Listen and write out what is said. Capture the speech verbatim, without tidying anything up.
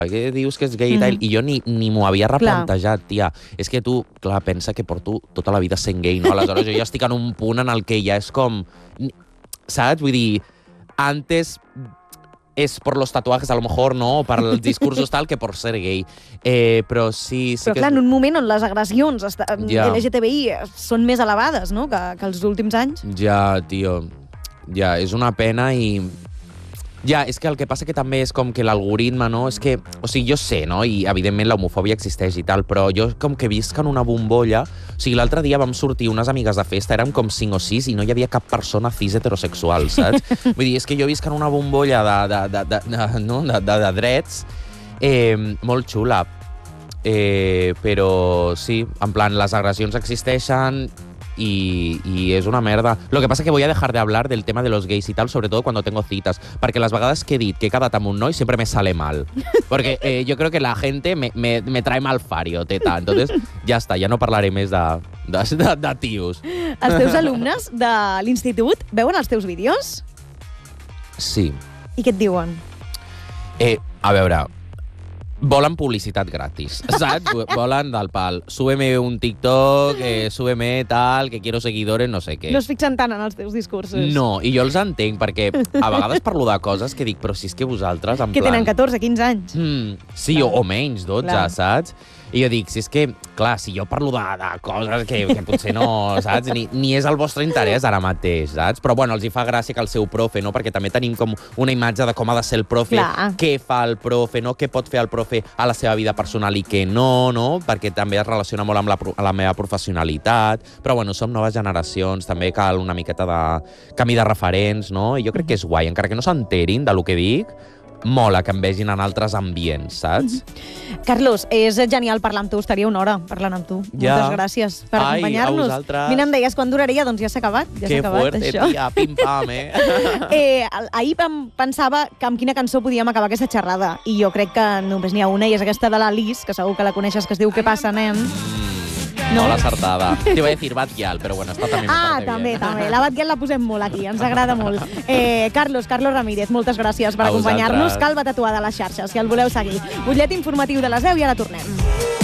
què dius que és gay i tal? I jo ni, ni m'ho havia replantejat, tia. És que tu, clar, pensa que porto tota la vida sent gay, no? Aleshores jo ja estic en un punt en el que ja és com... Saps? Vull dir, antes és per los tatuajes, a lo mejor, no? O per els discursos tal, que per ser gay. Eh, però sí... sí però que clar, és... en un moment on les agressions Ja. L G T B I són més elevades, no?, que, que els últims anys. Ja, tio. Ja, és una pena i... Ja, és que el que passa que també és com que l'algoritme, no? És que, o sigui, jo sé, no? I evidentment l'homofòbia existeix i tal, però jo com que visc en una bombolla... O sigui, l'altre dia vam sortir unes amigues de festa, érem com cinc o sis i no hi havia cap persona cis heterosexual, saps? Vull dir, és que jo visc en una bombolla de, de, de, de, de, no? de, de, de drets eh, molt xula. Eh, però sí, en plan, les agressions existeixen... Y, y es una merda. Lo que pasa es que voy a dejar de hablar del tema de los gays y tal, sobre todo cuando tengo citas, porque las vagadas que he dit que he quedat amb un noi siempre me sale mal. Porque eh, yo creo que la gente me, me, me trae mal fario, teta. Entonces, ya está, ya no parlaré més de, de, de, de tios. Els teus alumnes de l'institut veuen els teus vídeos? Sí. I què et diuen? Eh, a veure... Volen publicitat gratis, saps? Volen del pal. Súbeme un TikTok, eh, súbeme tal, que quiero seguidores, no sé què. No es fixen tant en els teus discursos. No, i jo els entenc, perquè a vegades parlo de coses que dic, però si és que vosaltres, en que plan... tenen catorze, quinze anys. Mm, sí, o, o menys, dotze, Clar. saps? I jo dic, si és que, clar, si jo parlo de, de coses que, que potser no, saps? Ni, ni és el vostre interès ara mateix, saps? Però, bueno, els hi fa gràcia que el seu profe, no? Perquè també tenim com una imatge de com ha de ser el profe, Clar. què fa el profe, no? Què pot fer el profe a la seva vida personal i què no, no? Perquè també es relaciona molt amb la, amb la meva professionalitat. Però, bueno, som noves generacions, també cal una miqueta de canvi de referents, no? I jo crec que és guai, encara que no s'enterin del que dic, mola que em vegin en altres ambients, saps? Carlos, és genial parlar amb tu, estaria una hora parlant amb tu. Ja. Moltes gràcies per Ai, acompanyar-nos. a vosaltres. Mira, em deies quan duraria, doncs ja s'ha acabat. Ja Que s'ha acabat, fuerte, això. tia, pim-pam, eh? eh? Ahir pensava que amb quina cançó podíem acabar aquesta xerrada, i jo crec que només n'hi ha una, i és aquesta de la Liz, que segur que la coneixes, que es diu Què passa, nen? No, molt acertada. Te iba a decir Bad Gyal, però bueno, esta també me Ah, parece també, bien. també. La Bad Gyal la posem molt aquí, ens agrada molt. Eh, Carlos, Carlos Ramírez, moltes gràcies per A acompanyar-nos. vosaltres. Calva tatuada a les xarxes, si el voleu seguir. Butllet informatiu de les deu i ara tornem.